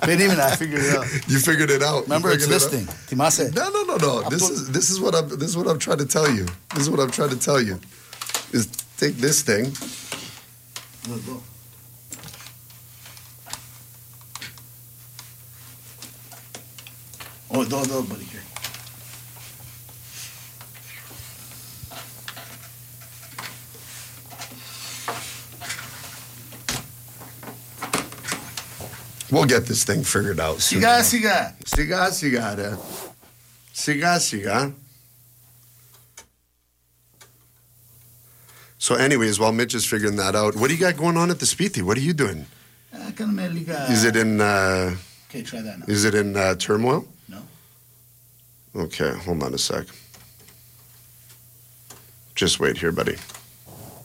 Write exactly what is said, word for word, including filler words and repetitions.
Wait a minute, I figured it out. You figured it out. Remember, it's this thing. Timase. No, no, no, no. This is this is what I'm this is what I'm trying to tell you. This is what I'm trying to tell you. Is take this thing. Let's go. Oh, do, do, buddy, here. We'll get this thing figured out. Siga, siga. Siga, siga. Siga, siga. So anyways, while Mitch is figuring that out, what do you got going on at the Spithi? What are you doing? Is it in... Uh, okay, try that now. Is it in uh, turmoil? No. Okay, hold on a sec. Just wait here, buddy.